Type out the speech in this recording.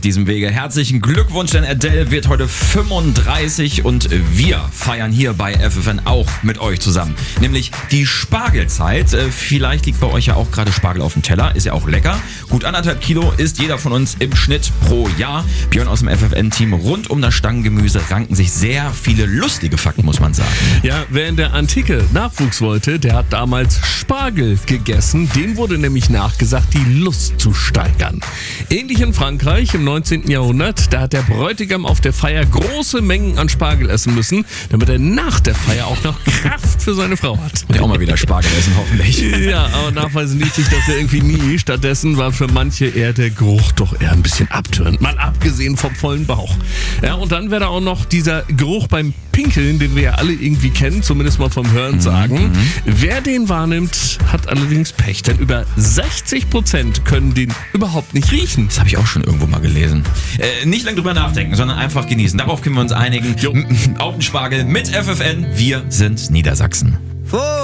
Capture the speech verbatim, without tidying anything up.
diesem Wege. Herzlichen Glückwunsch, denn Adele wird heute fünfunddreißig und wir feiern hier bei F F N auch mit euch zusammen. Nämlich die Spargelzeit. Vielleicht liegt bei euch ja auch gerade Spargel auf dem Teller. Ist ja auch lecker. Gut anderthalb Kilo isst jeder von uns im Schnitt pro Jahr. Björn aus dem F F N-Team, rund um das Stangengemüse ranken sich sehr viele lustige Fakten, muss man sagen. Ja, wer in der Antike Nachwuchs wollte, der hat damals Spargel gegessen. Dem wurde nämlich nachgesagt, die Lust zu steigern. Ähnlich in Frankreich im neunzehnten Jahrhundert, da hat der Bräutigam auf der Feier große Mengen an Spargel essen müssen, damit er nach der Feier auch noch Kraft für seine Frau hat. Und ja auch mal wieder Spargel essen, hoffentlich. Ja, aber nachweisen ließ sich das ja irgendwie nie. Stattdessen war für manche eher der Geruch doch eher ein bisschen abtörend. Mal abgesehen vom vollen Bauch. Ja, und dann wäre da auch noch dieser Geruch beim Pinkeln, den wir ja alle irgendwie kennen, zumindest mal vom Hören sagen. Mhm. Wer den wahrnimmt, hat allerdings Pech, denn über sechzig Prozent können den überhaupt nicht riechen. Das habe ich auch schon irgendwo mal gelesen. Äh, nicht lange drüber nachdenken, sondern einfach genießen. Darauf können wir uns einigen. Jo. Auf den Spargel mit F F N. Wir sind Niedersachsen.